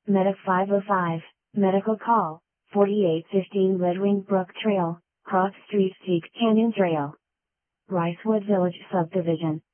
Medic 505, Medical Call, 4815 Red Wing Brook Trail, Cross Street Seek Canyon Trail. Ricewood Village Subdivision.